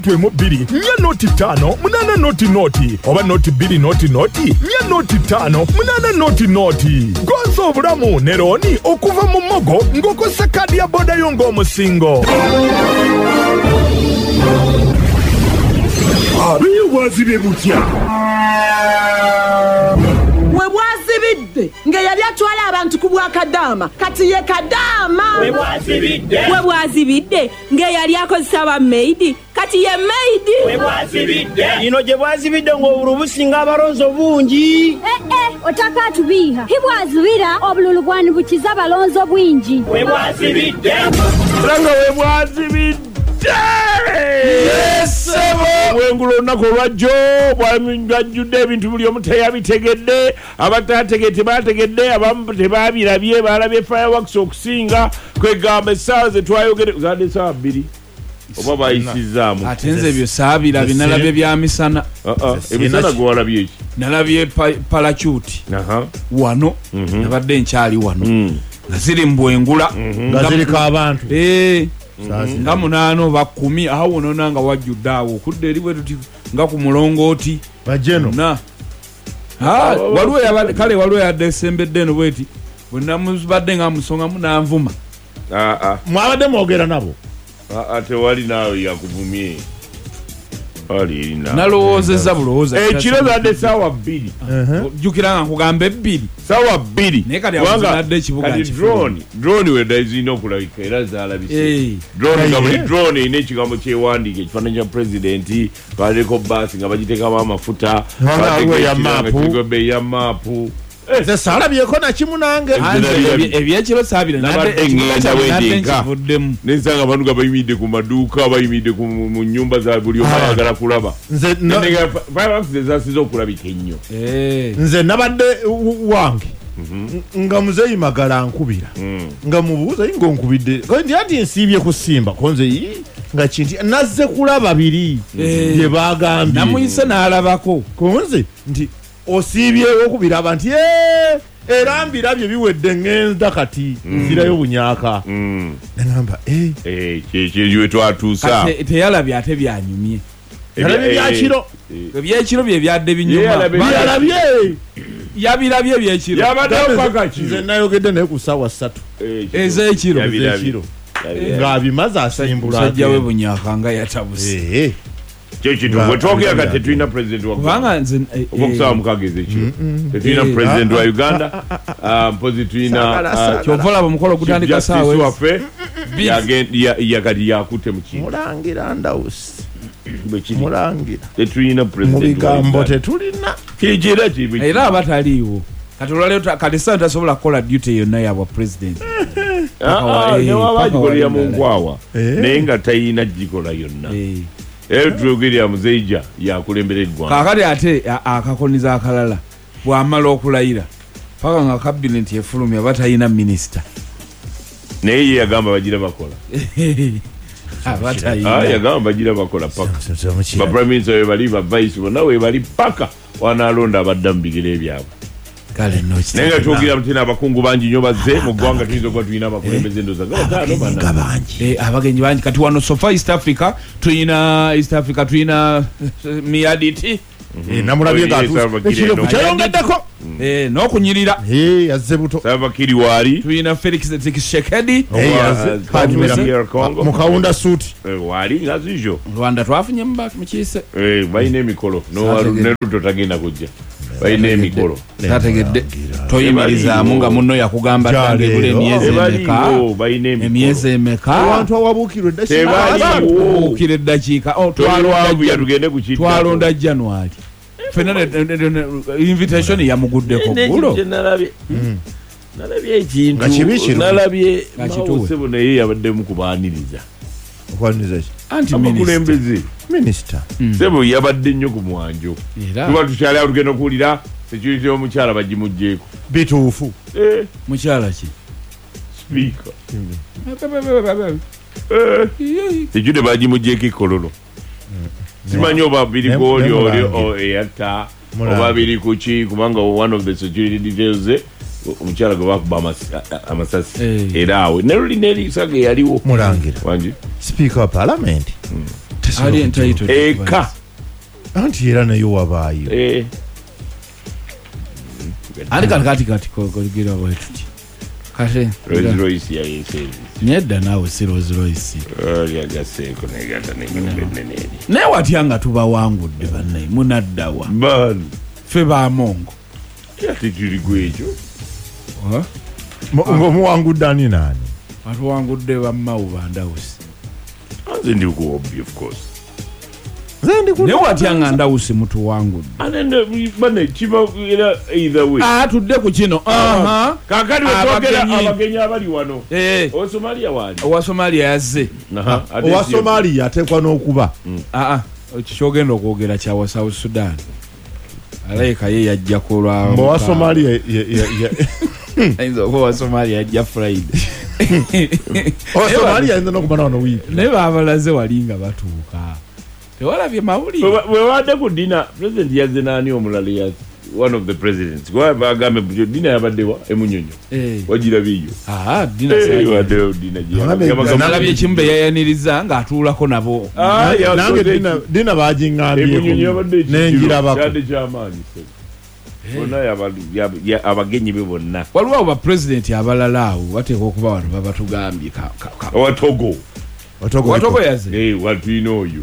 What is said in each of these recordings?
noti emu 2 nya noti 5 8 noti oba noti 2 noti nya noti 5 8 noti gonza obulamu ne Roni okuva mu Mogo ng'okozesa kadi ya boda yo ng'omusingo. Bwazibye butya webwazibidde nga yali atwala abantu ku Bwakadaama kati ye Kadaama. Webwazibidde nga yali akozesa ba maidi kati ye maidi. Webwazibidde ino gye bwazibidde ng'obululu businga abalonzo bungi. Otaka tubiha hibwazibira obululu bwani bukiza balonzo bwingi. Webwazibidde ranga webwazibidde Wengulo nako lwajjo bwajjudde ebintu buli omu teyabitegedde abatategedde bategedde abamu tebabirabye balabye fireworks okusinga kwegamba essaawa ze twayogere zadde essaawa 2 oba bayisizaamu ate nze ebyo saabira binalabye bya misana emisana gwe walabye eki nalabye parachuti wano nabadde nkyali wano nga ziri mbwengula nga ziriko abantu nga 8 oba 10 awo nonanga wajjudde awo okudde eri bwe tuti nga ku mulongooti bajeno na waliwo yabadde kale waliwo yadde esembedde eno bweti bwe namubadde nga musonga munanvuma mwabadde mwogera nabo ate wali naawe yakuvumye nalowoozezza bulowooza ekiro zadde essaawa 2 jjukira nga nkugamba 2 ssaawa 2 naye kati awuzanadde ekibuga kati drone wedda zirina okulabika era zaalabise drone nga buli drone erina ekigambo kyewandiika ekifaananyi kya pulezidenti baleko baasi nga bagiteekamu amafuta bategeebeeyi ya maapu nze saalabyeko nakimu nange ebyekiro saabire nkivuddemu nensanga abantu nga bayimidde ku maduuka bayimidde mu nnyumba za buli omu ayagala kulaba zasize okulabika ennyo nze nabadde wange nga muzeeyi Magala nkubira nga mubuuza nga onkubidde ndi ati nsiibye kusimba konze nga kinti nazze kulaba 2 bye bagambye namuyise n'alabako konze nti osiibyewo okubiraba nti era mbirabye biwedde ngenda kati nzirayo bunyaaka nagamba kyekyo twatuusa teyalabye ate byanyumye yalabye byakiro ebyekiro bye byadde binyuma byalabye yabirabye ebyekiro nze nayogedde naye ku ssaawa 3 ez'ekiro ng'abimaze asimbula sajja we bunyaaka nga yatabuse kyekintu bwe twogera kati tetulina pulezidenti kubanga nze okusaba mukagezi ekiro tetulina pulezidenti wa Uganda mpozi tulina kyova olaba omukolo gutandika saawa waffe yakati yakutte mu kintu mulangira ndawusi mulangira tetulina pulezidenti mubigambo tetulina kijira era abataliiwo kati olwaleero kati saa tasobola kukola duty yonna yabwa pulezidenti newaba agikolera mu nkwawa naye nga tayina gikola yonna twogera muzeija yakulembera eggwanga kaakati ate akakoniza akalala bw'amala okulayira paka nga kabineti efulumya batayina minisita naye ye yagamba bagira bakola yagamba bagira bakola paka baprime minister webali bavice bonna webali paka wanaalonda abadda mu bigere ebyabwe naye nga twogera mutina abakungu bangi nnyo bazze mu ggwanga tuyinza okuba tulina abakulembeze endoza abagenyi bangi kati wano sofa East Africa tulina Miaditi namulabye ngakyayongeddeko n'okunyirira yazze buto Salvakiri wali tulina Felix Tshisekedi mu kawunda suuti wali ngazijo Rwanda twafunye mukiise balina emikolo ne Ruto tagenda kujja balina emikolo tategedde toyimirizaamu nga munno yakugamba tangegula emyezi emeka abantu awabuukirwa eddakiika twalonda January invitation yamuguddeko gulo nalabye ekintu nalabye mawusebo naye yabaddemu kubaaniriza abakulembeze minisita sebo yabadde nnyo ku mwanjo tuba tukyali awo tugenda okuwulira security omukyala bagimugjeeko bituufu mukyala ki speaker security bagimugjeeko ekololo simanyi oba biri ku olio eyatta oba biri ku ki kubanga one of the security details omukyala gwe bakuba amasasi era awe neruli nerisaga yaliwo mulangira speaker wa parliament ali entitled eka anti era nayo wabaayo ali kati kogira bwetuti kate Rolls Royce ya yesezi nedda naawe si Rolls Royce yagaseko negata nengeneneneni naye watyanga tubawangudde bannaye munaddawa ban ffe bamongo ati tuli gwejo ng'omuwangudde ani naani atuwangudde bammawu bandawusi anze ndi kuobi of course naye watyanga ndawusi mutuwangudde anende bane kiba era either way tudde ku kino kakati wetwogera abagenyi abali wano owa Somalia wali owa Somalia yazze owa Somalia ateekwa n'okuba kikyogenda okwogera kyawa South Sudan alayika ye yajja kulwa owa Somalia ayinza okuba owa Somalia yajja Friday owa Somalia ayinza n'okuba wano wiiki naye baabalaze wali nga batuuka tewalabye mawulire wewadde ku dina president yazze naani omulala yazze one of the presidents bagambe dina yabaddewa emunyonyo wagirabiyo waddewo dina nalabye ekimu be yayaniriza ng'atuulako nabo nange dina bagiŋŋambyeko nenjirabako kyamaanyi bonna abagenyi be bonna waliwo abo bapulezidenti abalala awo bateeka okuba wano babatugambye owatogo watogo yazze watulina oyo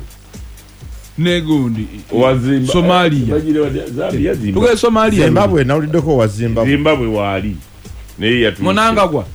negundi wazimba Somalia Zambia tuge Somalia Zimbabwe nawuliddeko wa Zimbabwe wali naye yatu Monangagwa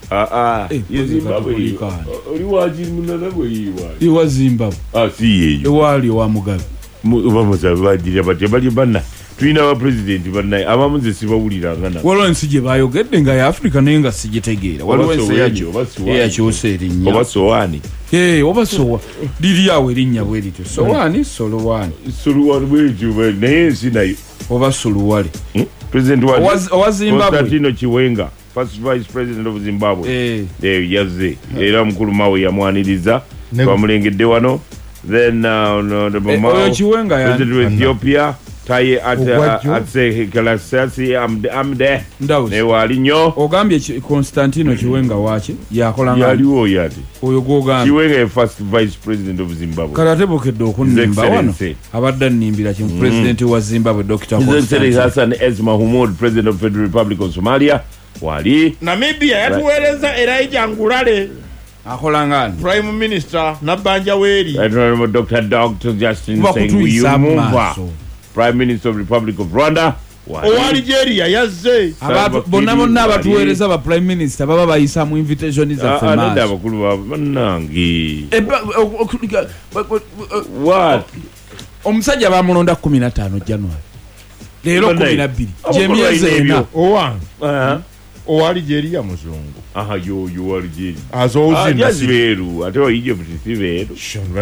Zimbabwe oli waji munanagwe yiwali iwa Zimbabwe si yeyo ewali wa Mugabe bamuza badira bali banna tulina aba president banna abamu ze sibawuliranga na waliwo ensi gye bayogedde nga ya Africa naye nga sigitegeera waliwo ensi yakyusa erinnya oba Sowani oba sowa liri awo erinnya bwe lityo Sowani Solowani bwekyo naye ensi nayo oba Suluwale president owa Zimbabwe Constantino Chiwenga first vice president of Zimbabwe yazze era mukulu mawe yamwaniriza bamulengedde wano then oyo Chiwenga president of Ethiopia Taye atse Kelasasi amde ne wali nyo ogambye Constantino Chiwenga wache yakolanga yaliwo yati oyo gogambye Chiwenga first vice president of Zimbabwe karate bokedde okunimba wano abadde nnimbira ki president wa Zimbabwe Dr. Constantino Hassan S. Mahmoud president of Federal Republic of Somalia wali Namibia yatuweereza Elijah Ngulale akolanga prime minister Nabanja Weri Dr. Justin Senguyumumba Prime Minister of Republic of Rwanda owa Nigeria yazze bonna abatuweereza ba prime minister baba bayisa mu invitation zaffe maaso abakulu bannange what omusajja bamulonda 15 January leero 12 gyemyezi ena owa Nigeria muzungu yo wa Nigeria azowuzibeeru ate wa Egypt sibeeru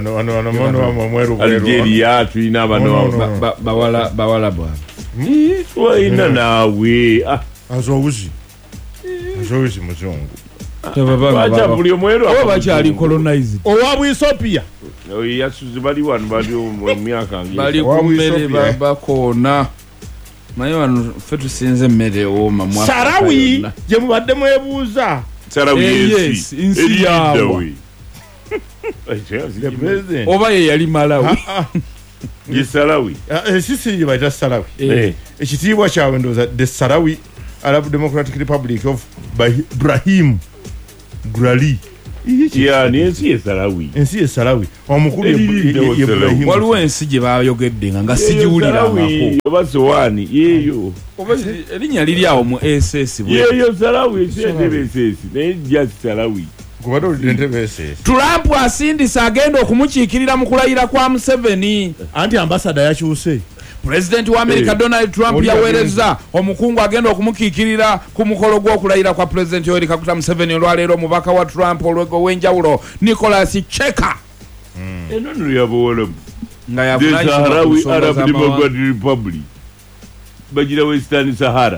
Nigeria tulina bano bawala bwabwe waina nawe azowuzi muzungu buli omweru bakyali colonized owa Ethiopia yasuze bali wano bali mu myaka bali ku mmere bakoona naye wano ffe tusinze emmere ewooma Sarawi gye mubadde mwebuuza nsi yaabwe oba ye yali Malawi ye Sarawi sisi gye bayita Sarawi ekitiibwa kyabwe ndowooza the Sarawi Arab Democratic Republic of Ibrahim Grali ensi ye Sarawi omukulu Ibrahim waliwo ensi gye bayogedde nga sigiwulirangako oba Sowani yeeyo erinnya liri awo mu SS yeeyo Sarawi ekitebe SS naye just Sarawi Trump asindisa agenda okumukiikirira mu kulayira kwa Museveni anti ambasada yakyuse President wa America Donald Trump yaweereza omukungu agenda okumukiikirira ku mukolo gw'okulayira kwa President Yoweri Kaguta Museveni olwaleero omubaka wa Trump olwego w'enjawulo Nicholas Cheka eno yabawolamu nga yavunanyizibwa Sahrawi Arab Democratic Republic bagira Western Sahara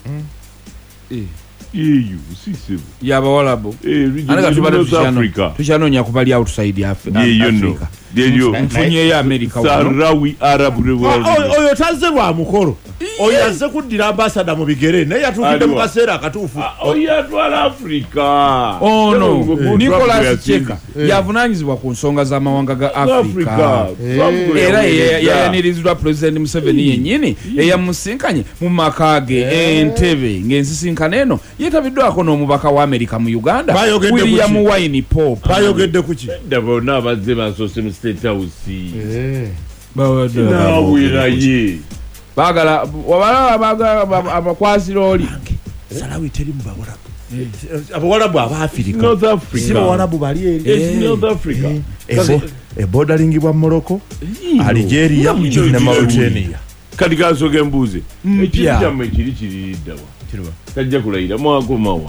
sisebo yabawalabo tukyanoonya kubali outside Africa nfunyeyo America Sahrawi Arab oyo tazze lwa mukolo oyo azze kuddira ambasada mu bigere naye yatuukidde mu kaseera akatuufu oyo atwala Africa ono Nicholas Cheka yavunanyizibwa ku nsonga z'amawanga ga Africa era yayanirizibwa President Museveni yennyini eyamusinkanye mu maka ge Entebbe ng'ensisinkano eno yeetabiddwako n'omubaka wa America mu Uganda William Wine Pope bayogedde ku ki bonna abazze basoose mu State House nawiraye bagala abakwasira oli salawi teri mu Abawarabu aba Africa North Africa si Abawarabu bali eri North Africa bordering bwa Morocco Algeria ne Mauritania kati kasoge mbuze ekijjamu kiri tajja kulayira mwakomawa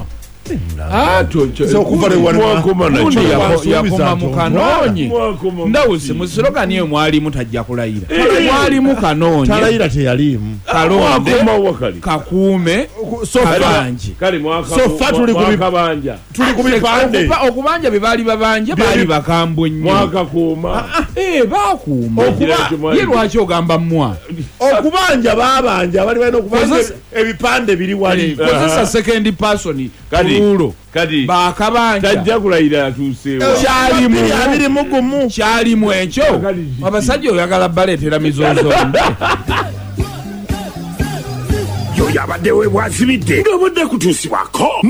yakoma mukanonyi ndawuse mu slogani eyo mwalimu tajja kulayira mwalimu kanonye talayira teyalimu kalonde kakuume kabanje sofa tuli ku bipande okubanja bye baali babanja baali bakambwe nnyo mwakakuuma bakuuma ye lwaki ogamba mwa okubanja babanja bali balina okubanja ebipande biri wali kozesa second person rulo bakabanja tajja kulayira yatuuseewo kyalimu ekyo abasajja oyagala baleetera mizozo yoyo abadde weebwazibidde ng'obudde kutuusibwako